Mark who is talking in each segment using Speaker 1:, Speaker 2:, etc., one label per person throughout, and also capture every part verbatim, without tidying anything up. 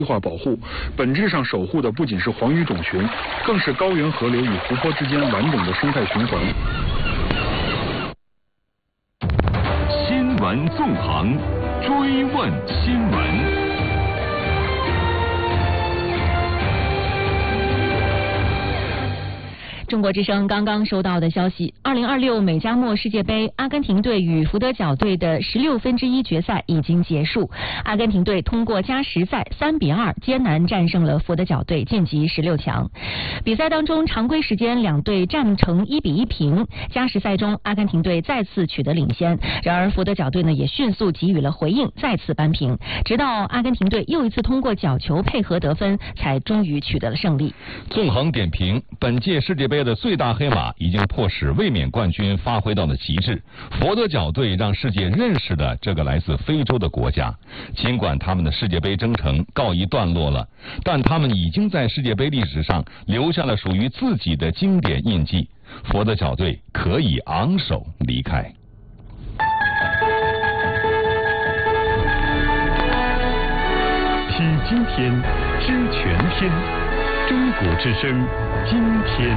Speaker 1: 化保护，本质上守护的不仅是黄鱼种群，更是高原河流与湖泊之间完整的生态循环。
Speaker 2: 新闻纵横，追问新闻。
Speaker 3: 中国之声刚刚收到的消息，二零二六美加墨世界杯，阿根廷队与福德角队的十六分之一决赛已经结束。阿根廷队通过加时赛三比二艰难战胜了福德角队，晋级十六强。比赛当中，常规时间两队战成一比一平。加时赛中，阿根廷队再次取得领先，然而福德角队呢也迅速给予了回应，再次扳平。直到阿根廷队又一次通过角球配合得分，才终于取得了胜利。
Speaker 2: 纵横点评，本届世界杯的最大黑马已经迫使卫冕冠军发挥到了极致。佛得角队让世界认识了这个来自非洲的国家。尽管他们的世界杯征程告一段落了，但他们已经在世界杯历史上留下了属于自己的经典印记。佛得角队可以昂首离开。
Speaker 4: 听今天，知全天。中国之声，今天。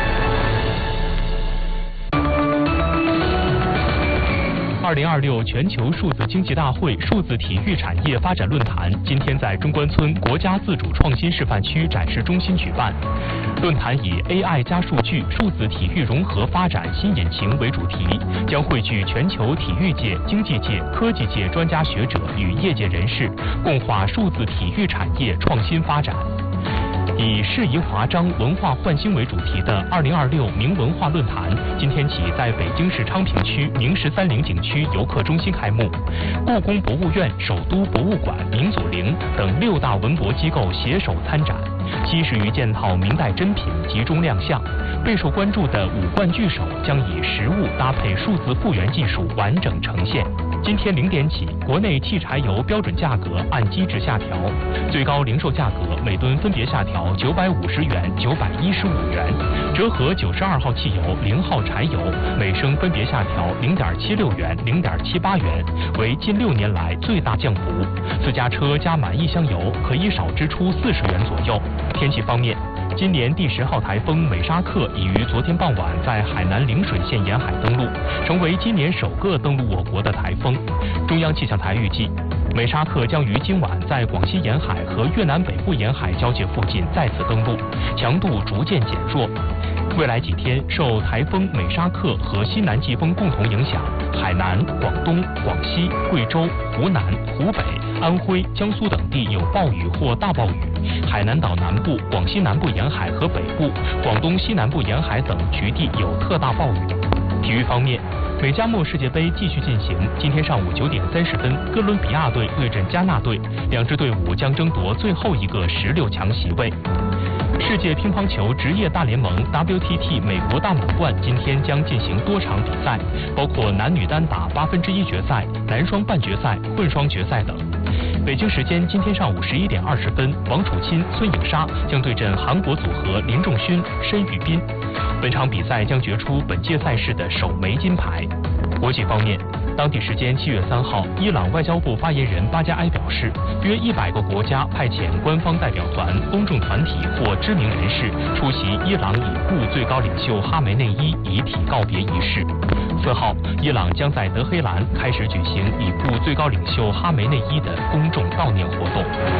Speaker 5: 二零二六全球数字经济大会数字体育产业发展论坛今天在中关村国家自主创新示范区展示中心举办。论坛以 A I 加数据、数字体育融合发展新引擎为主题，将汇聚全球体育界、经济界、科技界专家学者与业界人士，共话数字体育产业创新发展。以适宜华章文化焕新为主题的二零二六明文化论坛，今天起在北京市昌平区明十三陵景区游客中心开幕。故宫博物院、首都博物馆、明祖陵等六大文博机构携手参展，七十余件套明代珍品集中亮相。备受关注的五冠巨手将以实物搭配数字复原技术完整呈现。今天零点起，国内汽柴油标准价格按机制下调，最高零售价格每吨分别下调九百五十元、九百一十五元，折合九十二号汽油、零号柴油每升分别下调零点七六元、零点七八元，为近六年来最大降幅。私家车加满一箱油可以少支出四十元左右。天气方面，今年第十号台风美沙克已于昨天傍晚在海南陵水县沿海登陆，成为今年首个登陆我国的台风。中央气象台预计，美沙克将于今晚在广西沿海和越南北部沿海交界附近再次登陆，强度逐渐减弱。未来几天，受台风美沙克和西南季风共同影响，海南、广东、广西、贵州、湖南、湖北、安徽、江苏等地有暴雨或大暴雨，海南岛南部、广西南部沿海和北部、广东西南部沿海等局地有特大暴雨。体育方面，美加墨世界杯继续进行。今天上午九点三十分，哥伦比亚队对阵加纳队，两支队伍将争夺最后一个十六强席位。世界乒乓球职业大联盟 W T T 美国大满贯今天将进行多场比赛，包括男女单打八分之一决赛、男双半决赛、混双决赛等。北京时间今天上午十一点二十分，王楚钦、孙颖莎将对阵韩国组合林仲勋、申玉斌。本场比赛将决出本届赛事的首枚金牌。国际方面，当地时间七月三号，伊朗外交部发言人巴加埃表示，约一百个国家派遣官方代表团、公众团体或知名人士出席伊朗已故最高领袖哈梅内伊遗体告别仪式。四号，伊朗将在德黑兰开始举行已故最高领袖哈梅内伊的公众悼念活动。